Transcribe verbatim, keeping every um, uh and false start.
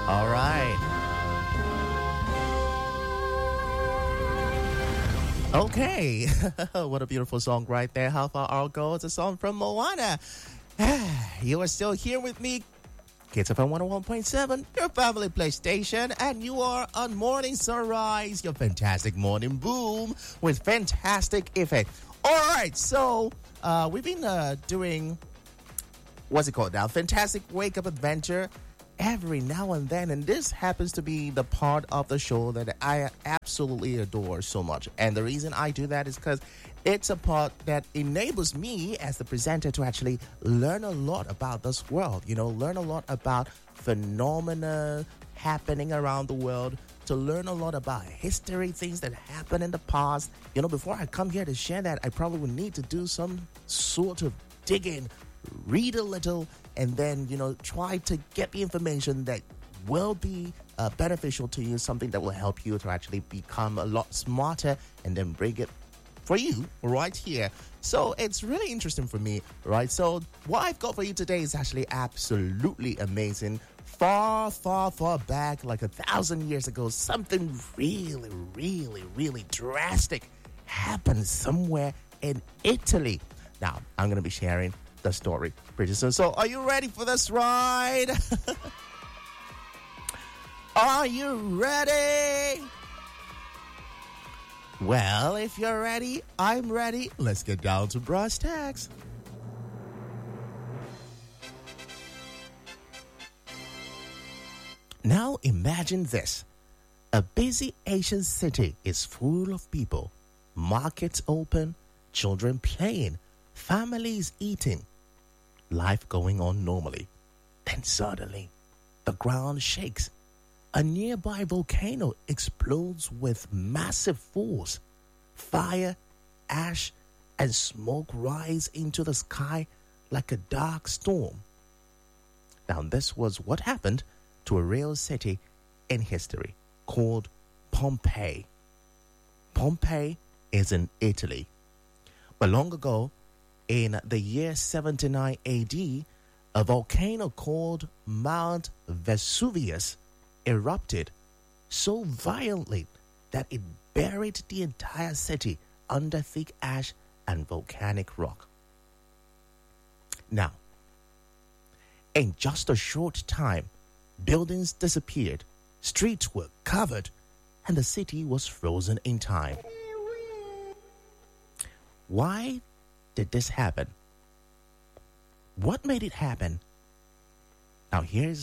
All right. Okay. What a beautiful song right there. How Far I'll Go. It's a song from Moana. You are still here with me, Kids F M one oh one point seven, your family play station, and you are on Morning Sunrise, your fantastic morning boom with fantastic effect. All right, so uh, we've been uh, doing, what's it called now? Fantastic Wake Up Adventure every now and then, and this happens to be the part of the show that I absolutely adore so much. And the reason I do that is because it's a part that enables me as the presenter to actually learn a lot about this world, you know, learn a lot about phenomena happening around the world, to learn a lot about history, things that happened in the past. You know, before I come here to share that, I probably would need to do some sort of digging, read a little, and then, you know, try to get the information that will be uh, beneficial to you, something that will help you to actually become a lot smarter, and then bring it for you right here. So it's really interesting for me, right? So what I've got for you today is actually absolutely amazing. Far, far, far back, like a thousand years ago, something really, really, really drastic happened somewhere in Italy. Now, I'm going to be sharing the story pretty soon. So are you ready for this ride? Are you ready? Well, if you're ready, I'm ready. Let's get down to brass tacks. Now imagine this. A busy Asian city is full of people. Markets open, children playing, families eating. Life going on normally. Then suddenly, the ground shakes. A nearby volcano explodes with massive force. Fire, ash, and smoke rise into the sky like a dark storm. Now, this was what happened to a real city in history called Pompeii. Pompeii is in Italy. But long ago, in the year seventy-nine A D, a volcano called Mount Vesuvius erupted so violently that it buried the entire city under thick ash and volcanic rock. Now, in just a short time, buildings disappeared, streets were covered, and the city was frozen in time. Why did this happen? What made it happen? Now here's